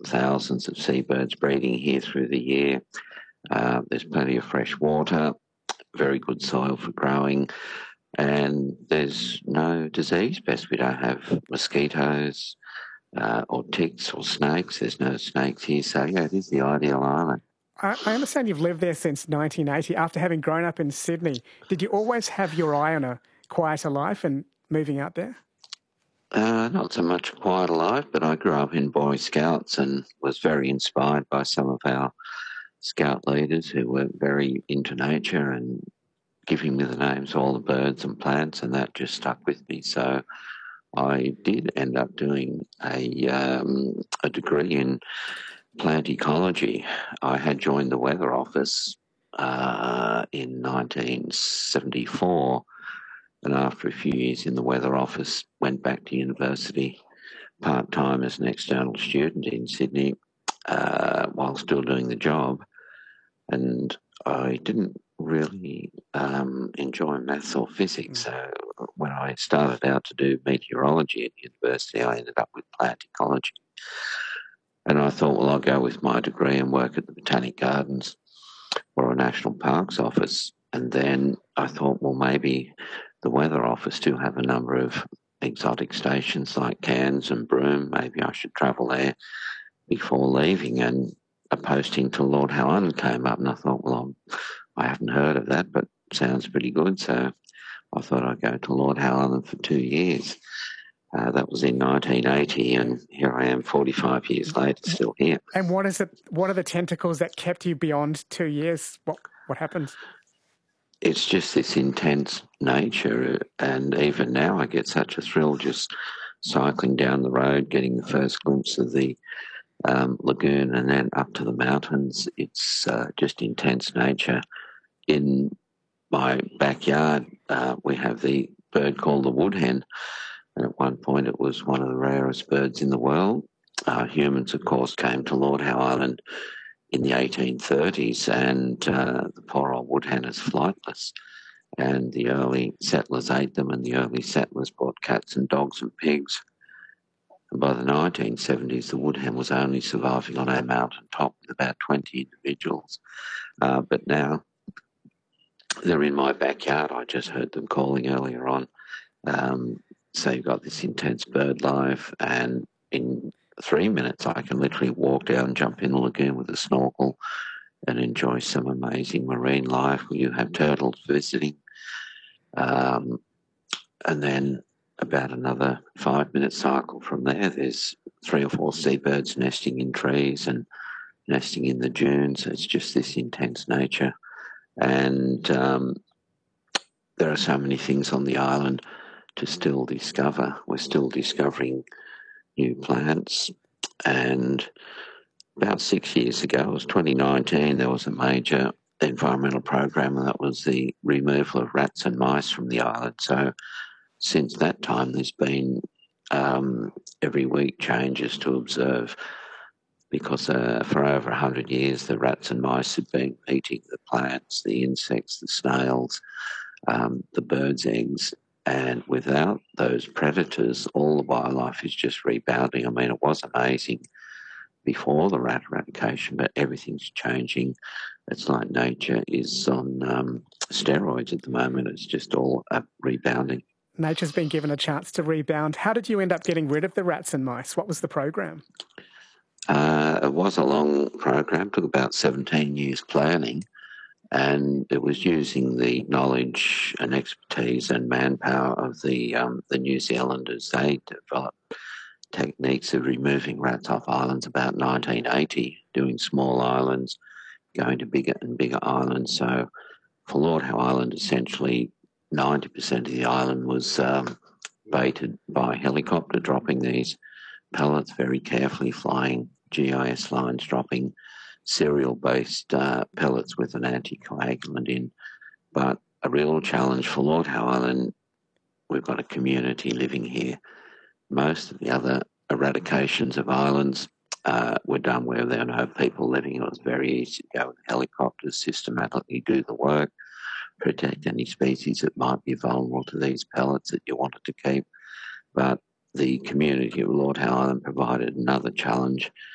thousands of seabirds breeding here through the year. There's plenty of fresh water, very good soil for growing, and there's no disease pest. We don't have mosquitoes or ticks or snakes. There's no snakes here, so yeah, it is the ideal island. I understand you've lived there since 1980 after having grown up in Sydney. Did you always have your eye on a quieter life and moving out there? Not so much a quieter life, but I grew up in Boy Scouts and was very inspired by some of our scout leaders who were very into nature and giving me the names of all the birds and plants, and that just stuck with me. So I did end up doing a degree in plant ecology. I had joined the Weather Office in 1974, and after a few years in the Weather Office, went back to university part-time as an external student in Sydney while still doing the job. And I didn't really enjoy maths or physics. So when I started out to do meteorology at university, I ended up with plant ecology. And I thought, well, I'll go with my degree and work at the Botanic Gardens or a National Parks office. And then I thought, well, maybe the Weather Office do have a number of exotic stations like Cairns and Broome. Maybe I should travel there before leaving. And a posting to Lord Howe Island came up, and I thought, well, I haven't heard of that, but sounds pretty good. So I thought I'd go to Lord Howe Island for 2 years. That was in 1980, and here I am 45 years later, still here. And what is it? What are the tentacles that kept you beyond 2 years? What happened? It's just this intense nature, and even now I get such a thrill just cycling down the road, getting the first glimpse of the lagoon and then up to the mountains. It's just intense nature. In my backyard, we have the bird called the woodhen, and at one point it was one of the rarest birds in the world. Humans, of course, came to Lord Howe Island in the 1830s, and the poor old woodhen is flightless. And the early settlers ate them, and the early settlers brought cats and dogs and pigs. And by the 1970s, the woodhen was only surviving on our mountain top with about 20 individuals. But now they're in my backyard. I just heard them calling earlier on. So you've got this intense bird life, and in 3 minutes I can literally walk down and jump in the lagoon with a snorkel and enjoy some amazing marine life. You have turtles visiting. And then about another 5-minute cycle from there, there's 3 or 4 seabirds nesting in trees and nesting in the dunes. It's just this intense nature. And there are so many things on the island to still discover. We're still discovering new plants. And about 6 years ago, it was 2019, there was a major environmental program, and that was the removal of rats and mice from the island. So since that time, there's been every week changes to observe, because for over 100 years, the rats and mice have been eating the plants, the insects, the snails, the birds' eggs. And without those predators, all the wildlife is just rebounding. I mean, it was amazing before the rat eradication, but everything's changing. It's like nature is on steroids at the moment. It's just all rebounding. Nature's been given a chance to rebound. How did you end up getting rid of the rats and mice? What was the program? It was a long program, took about 17 years planning, and it was using the knowledge and expertise and manpower of the New Zealanders. They developed techniques of removing rats off islands about 1980, doing small islands, going to bigger and bigger islands. So for Lord Howe Island, essentially 90% of the island was baited by helicopter, dropping these pellets very carefully, flying GIS lines, dropping cereal-based pellets with an anticoagulant in. But a real challenge for Lord Howe Island, we've got a community living here. Most of the other eradications of islands were done where there were no people living. It was very easy to go with helicopters, systematically do the work, protect any species that might be vulnerable to these pellets that you wanted to keep. But the community of Lord Howe Island provided another challenge